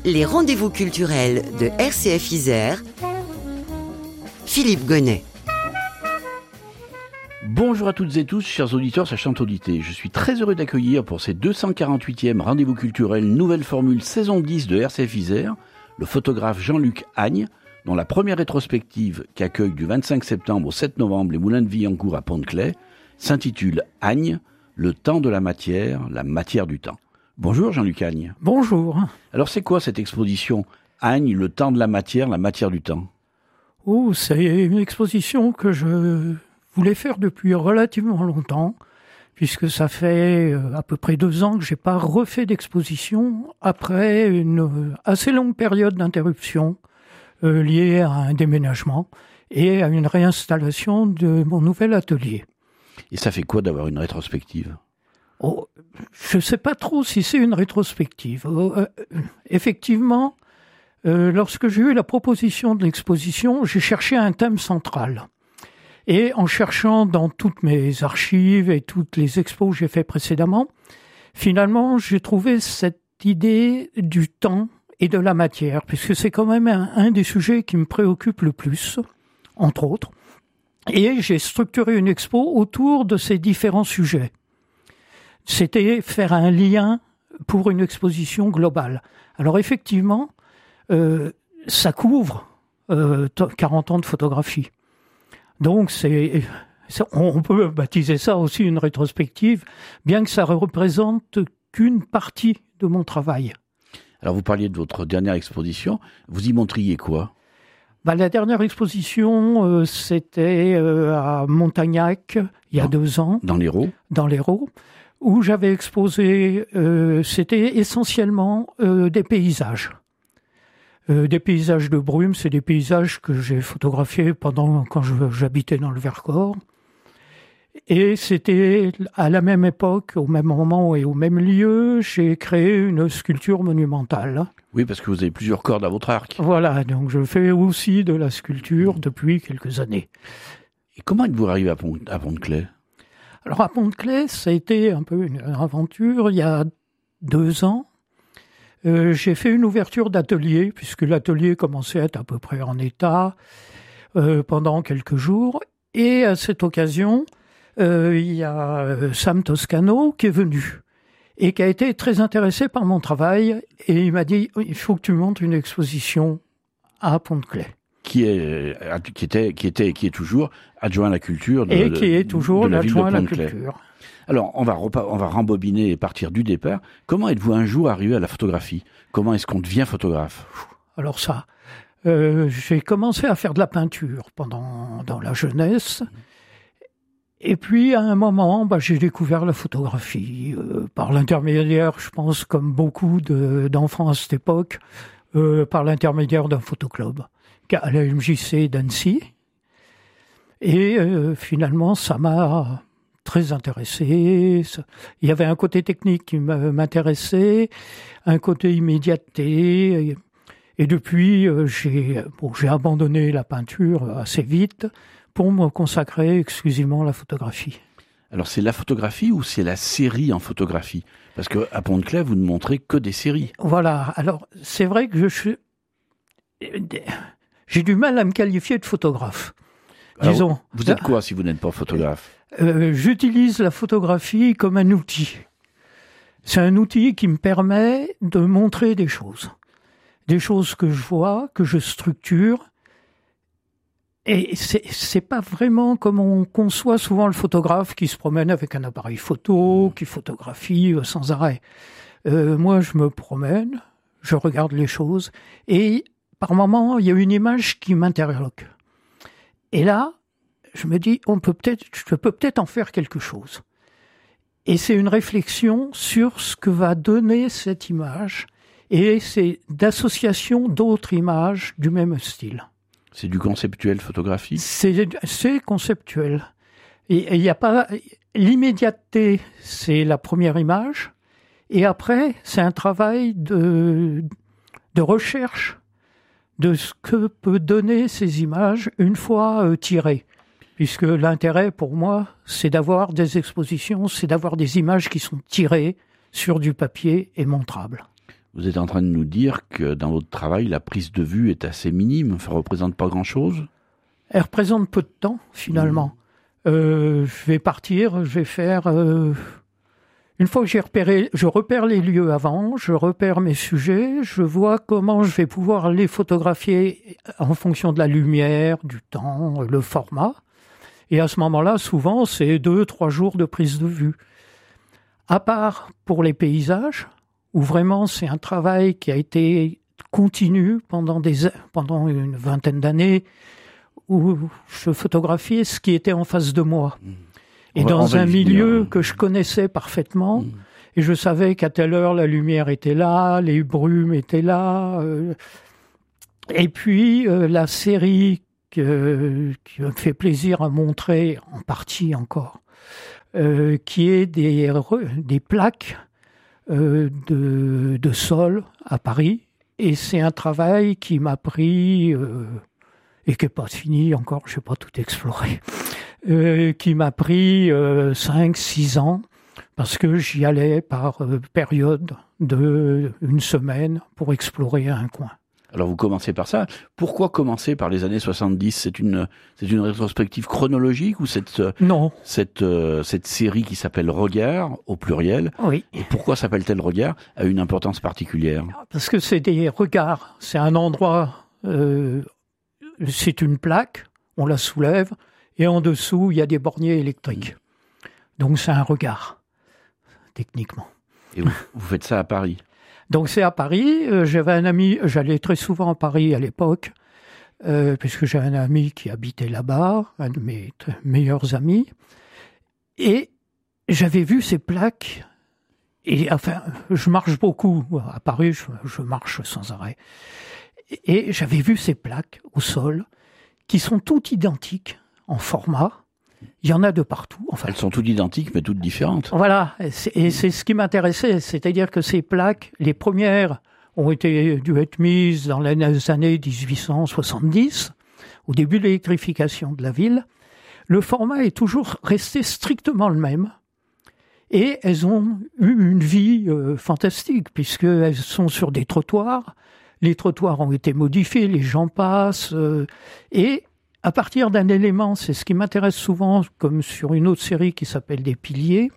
Les rendez-vous culturels de RCF Isère. Philippe Gonnet. Bonjour à toutes et tous, chers auditeurs, chers audités. Je suis très heureux d'accueillir pour ces 248e rendez-vous culturels nouvelle formule saison 10 de RCF Isère, le photographe Jean-Luc Agne, dont la première rétrospective qu'accueille du 25 septembre au 7 novembre les Moulins de Villancourt à Pont-de-Claix s'intitule Agne, le temps de la matière du temps. Bonjour Jean-Luc Agne. Bonjour. Alors c'est quoi cette exposition Agne, le temps de la matière du temps? Oh, c'est une exposition que je voulais faire depuis relativement longtemps, puisque ça fait à peu près 2 ans que j'ai pas refait d'exposition après une assez longue période d'interruption liée à un déménagement et à une réinstallation de mon nouvel atelier. Et ça fait quoi d'avoir une rétrospective? Oh, je sais pas trop si c'est une rétrospective. Effectivement, lorsque j'ai eu la proposition de l'exposition, j'ai cherché un thème central. Et en cherchant dans toutes mes archives et toutes les expos que j'ai fait précédemment, finalement, j'ai trouvé cette idée du temps et de la matière, puisque c'est quand même un des sujets qui me préoccupe le plus, entre autres. Et j'ai structuré une expo autour de ces différents sujets. C'était faire un lien pour une exposition globale. Alors effectivement, ça couvre 40 ans de photographie. Donc on peut baptiser ça aussi une rétrospective, bien que ça ne représente qu'une partie de mon travail. Alors vous parliez de votre dernière exposition, vous y montriez quoi? La dernière exposition, c'était à Montagnac, il y a 2 ans. Dans l'Hérault? Dans l'Hérault, où j'avais exposé, c'était essentiellement des paysages. Des paysages de brume, c'est des paysages que j'ai photographiés quand j'habitais dans le Vercors. Et c'était à la même époque, au même moment et au même lieu, j'ai créé une sculpture monumentale. Oui, parce que vous avez plusieurs cordes à votre arc. Voilà, donc je fais aussi de la sculpture depuis quelques années. Et comment êtes-vous arrivé à Pont-de-Claix? Alors à Pont-de-Claix, ça a été un peu une aventure. Il y a 2 ans, j'ai fait une ouverture d'atelier, puisque l'atelier commençait à être à peu près en état pendant quelques jours. Et à cette occasion, il y a Sam Toscano qui est venu et qui a été très intéressé par mon travail. Et il m'a dit, il faut que tu montes une exposition à Pont-de-Claix. Qui est toujours adjoint à la culture de, et qui est toujours l'adjoint à la culture. Alors, on va rembobiner et partir du départ. Comment êtes-vous un jour arrivé à la photographie? Comment est-ce qu'on devient photographe? Alors ça, j'ai commencé à faire de la peinture dans la jeunesse. Et puis, à un moment, j'ai découvert la photographie par l'intermédiaire, je pense, comme beaucoup d'enfants à cette époque, par l'intermédiaire d'un photoclub à la MJC d'Annecy. Et finalement, ça m'a très intéressé. Il y avait un côté technique qui m'intéressait, un côté immédiateté. Et depuis, j'ai abandonné la peinture assez vite pour me consacrer exclusivement à la photographie. Alors c'est la photographie ou c'est la série en photographie? Parce qu'à Pont-de-Claix, vous ne montrez que des séries. Voilà, alors c'est vrai que j'ai du mal à me qualifier de photographe. Alors, disons. Vous êtes quoi si vous n'êtes pas photographe? J'utilise la photographie comme un outil. C'est un outil qui me permet de montrer des choses. Des choses que je vois, que je structure. Et c'est pas vraiment comme on conçoit souvent le photographe qui se promène avec un appareil photo, qui photographie sans arrêt. Moi, je me promène, je regarde les choses, et par moments, il y a une image qui m'interloque. Et là, je me dis, je peux peut-être en faire quelque chose. Et c'est une réflexion sur ce que va donner cette image, et c'est d'association d'autres images du même style. C'est du conceptuel photographie? C'est conceptuel. Et il n'y a pas... L'immédiateté, c'est la première image. Et après, c'est un travail de recherche de ce que peut donner ces images une fois tirées. Puisque l'intérêt, pour moi, c'est d'avoir des expositions, c'est d'avoir des images qui sont tirées sur du papier et montrables. Vous êtes en train de nous dire que dans votre travail, la prise de vue est assez minime, ça ne représente pas grand-chose? Elle représente peu de temps, finalement. Je vais partir, je vais faire... Une fois que je repère les lieux avant, je repère mes sujets, je vois comment je vais pouvoir les photographier en fonction de la lumière, du temps, le format. Et à ce moment-là, souvent, c'est 2-3 jours de prise de vue. À part pour les paysages, où vraiment c'est un travail qui a été continu pendant une vingtaine d'années, où je photographiais ce qui était en face de moi. Et dans un milieu que je connaissais parfaitement, et je savais qu'à telle heure la lumière était là, les brumes étaient là. Et puis la série qui me fait plaisir à montrer, en partie encore, qui est des plaques de sol à Paris. Et c'est un travail qui m'a pris, et qui n'est pas fini encore, je n'ai pas tout exploré, qui m'a pris 5-6 ans, parce que j'y allais par période de une semaine pour explorer un coin. Alors vous commencez par ça. Pourquoi commencer par les années 70 ? C'est une rétrospective chronologique ou Non. Cette série qui s'appelle Regard, au pluriel. Oui. Et pourquoi s'appelle-t-elle Regard ? A une importance particulière. Parce que c'est des regards. C'est un endroit, c'est une plaque, on la soulève, et en dessous, il y a des borniers électriques. Donc c'est un regard, techniquement. Et vous faites ça à Paris ? Donc c'est à Paris. J'avais un ami, j'allais très souvent à Paris à l'époque, puisque j'avais un ami qui habitait là-bas, un de mes meilleurs amis. Et j'avais vu ces plaques, et enfin, je marche beaucoup. À Paris, je marche sans arrêt. Et j'avais vu ces plaques au sol, qui sont toutes identiques en format. Il y en a de partout. Enfin, elles sont toutes identiques, mais toutes différentes. Voilà, et c'est ce qui m'intéressait, c'est-à-dire que ces plaques, les premières ont dû être mises dans les années 1870, au début de l'électrification de la ville. Le format est toujours resté strictement le même, et elles ont eu une vie fantastique, puisqu'elles sont sur des trottoirs. Les trottoirs ont été modifiés, les gens passent, et à partir d'un élément, c'est ce qui m'intéresse souvent, comme sur une autre série qui s'appelle Des piliers,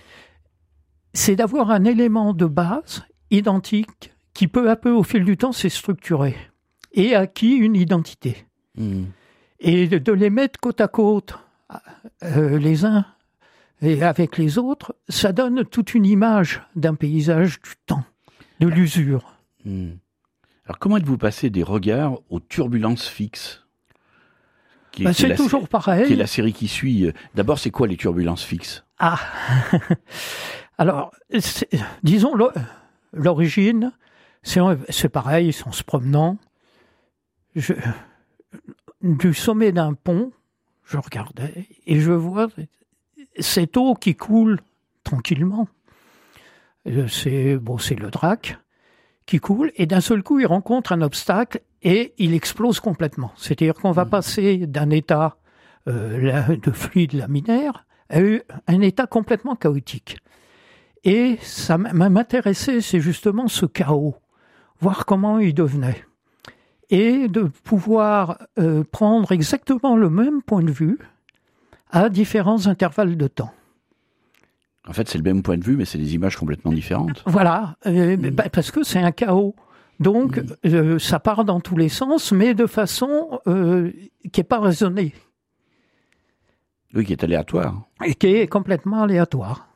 c'est d'avoir un élément de base identique qui peu à peu, au fil du temps, s'est structuré et acquis une identité. Et de les mettre côte à côte, les uns et avec les autres, ça donne toute une image d'un paysage du temps, de l'usure. Alors comment êtes-vous passé des regards aux turbulences fixes ? C'est toujours pareil. Qui est la série qui suit. D'abord, c'est quoi les turbulences fixes ? Ah, alors, disons, l'origine, c'est pareil, c'est en se promenant. Du sommet d'un pont, je regardais et je vois cette eau qui coule tranquillement. C'est le Drac qui coule, et d'un seul coup, il rencontre un obstacle et il explose complètement. C'est-à-dire qu'on va passer d'un état de fluide laminaire à un état complètement chaotique. Et ça m'intéressait, c'est justement ce chaos, voir comment il devenait. Et de pouvoir prendre exactement le même point de vue à différents intervalles de temps. En fait, c'est le même point de vue, mais c'est des images complètement différentes. Voilà, parce que c'est un chaos. Donc, ça part dans tous les sens, mais de façon qui n'est pas raisonnée. Oui, qui est aléatoire. Et qui est complètement aléatoire.